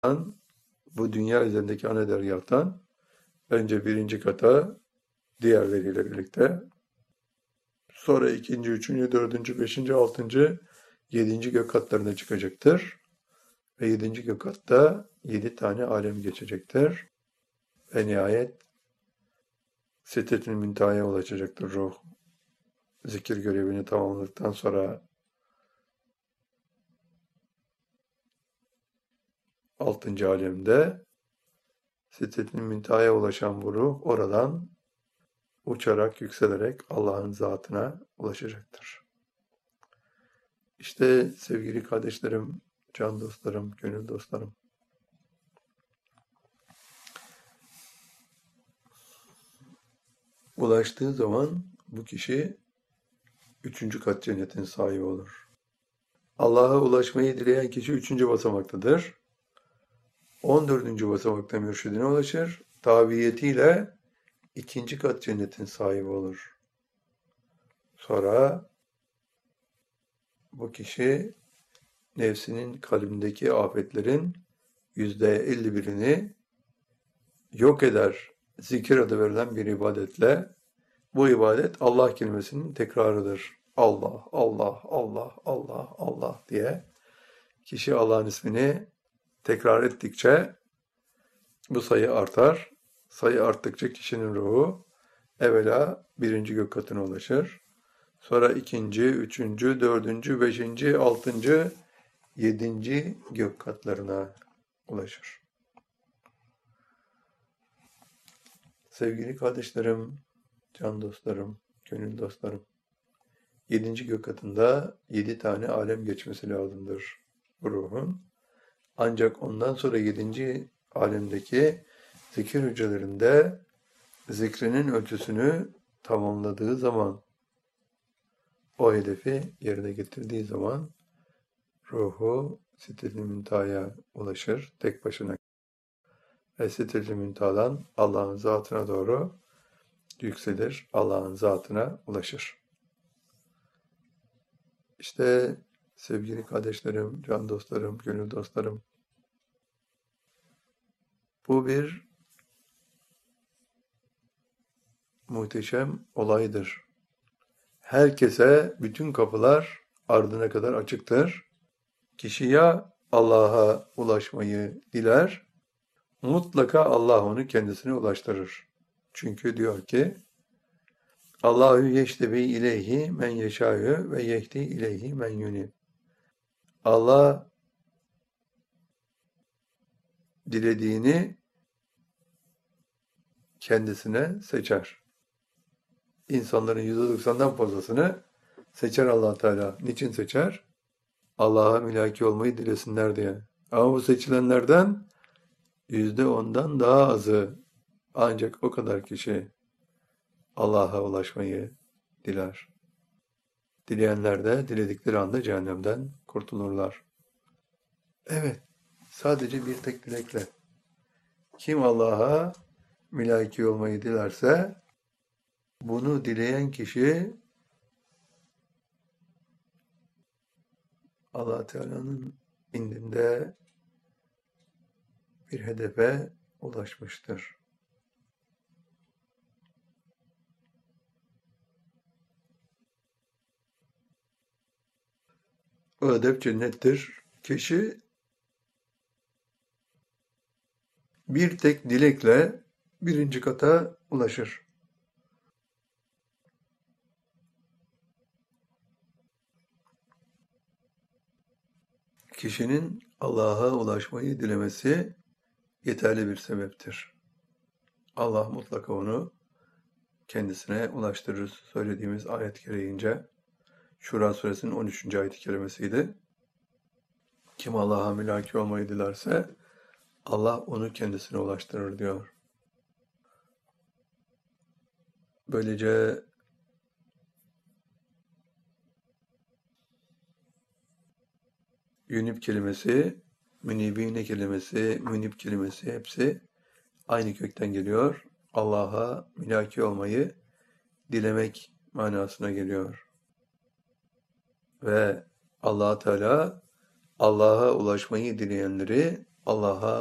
bu dünya üzerindeki ana dergâhtan önce birinci kata diğerleriyle birlikte, sonra ikinci, üçüncü, dördüncü, beşinci, altıncı, yedinci gök katlarına çıkacaktır. Ve yedinci gök katta 7 tane alem geçecektir. Ve nihayet Sidret-i Münteha'ya ulaşacaktır ruh. Zikir görevini tamamladıktan sonra 6. alemde Sidret-i Münteha'ya ulaşan bu ruh oradan uçarak, yükselerek Allah'ın zatına ulaşacaktır. İşte sevgili kardeşlerim, can dostlarım, gönül dostlarım. Ulaştığı zaman bu kişi 3. kat cennetin sahibi olur. Allah'a ulaşmayı dileyen kişi 3. basamaktadır. 14. basamakta mürşidine ulaşır. Tabiyetiyle 2. kat cennetin sahibi olur. Sonra bu kişi nefsinin kalbindeki afetlerin %51'ini yok eder. Zikir adı verilen bir ibadetle. Bu ibadet Allah kelimesinin tekrarıdır. Allah, Allah, Allah, Allah, Allah diye. Kişi Allah'ın ismini tekrar ettikçe bu sayı artar. Sayı arttıkça kişinin ruhu evvela 1. gök katına ulaşır. Sonra 2., 3., 4., 5., 6., 7. gök katlarına ulaşır. Sevgili kardeşlerim, can dostlarım, gönül dostlarım. 7. gök katında 7 tane alem geçmesi lazımdır bu ruhun. Ancak ondan sonra 7. alemdeki zikir hücrelerinde zikrinin ölçüsünü tamamladığı zaman, o hedefi yerine getirdiği zaman ruhu Sidret-i Münteha'ya ulaşır tek başına. Ve Sidret-i Münteha'dan Allah'ın zatına doğru yükselir, Allah'ın zatına ulaşır. İşte sevgili kardeşlerim, can dostlarım, gönül dostlarım, bu bir muhteşem olaydır. Herkese bütün kapılar ardına kadar açıktır. Kişi ya Allah'a ulaşmayı diler, mutlaka Allah onu kendisine ulaştırır. Çünkü diyor ki, Allahu yeştebi ileyhi men yeşâ'ü ve yehdi ileyhi men yunib. Allah dilediğini kendisine seçer. İnsanların %90'dan fazlasını seçer Allah Teala. Niçin seçer? Allah'a mülaki olmayı dilesinler diye. Ama bu seçilenlerden %10'dan daha azı, ancak o kadar kişi Allah'a ulaşmayı diler. Dileyenler de diledikleri anda cehennemden kurtulurlar. Evet, sadece bir tek dilekle. Kim Allah'a mülaki olmayı dilerse, bunu dileyen kişi Allah Teala'nın indinde bir hedefe ulaşmıştır. O hedef cennettir. Kişi bir tek dilekle 1. kata ulaşır. Kişinin Allah'a ulaşmayı dilemesi yeterli bir sebeptir. Allah mutlaka onu kendisine ulaştırır. Söylediğimiz ayet gereğince Şura suresinin 13. ayet-i kerimesiydi. Kim Allah'a mülaki olmayı dilerse Allah onu kendisine ulaştırır diyor. Böylece yünib kelimesi, münibine kelimesi, münib kelimesi hepsi aynı kökten geliyor. Allah'a mülaki olmayı dilemek manasına geliyor. Ve Allah Teala Allah'a ulaşmayı dileyenleri Allah'a